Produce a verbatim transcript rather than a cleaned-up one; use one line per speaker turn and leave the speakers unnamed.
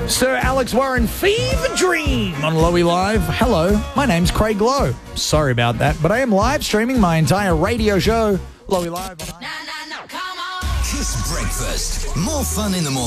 Sir Alex Warren, Fever Dream on Lowy Live. Hello, my name's Craig Lowe. Sorry about that, but I am live streaming my entire radio show, Lowy Live.
Kiss Breakfast. More fun in the morning.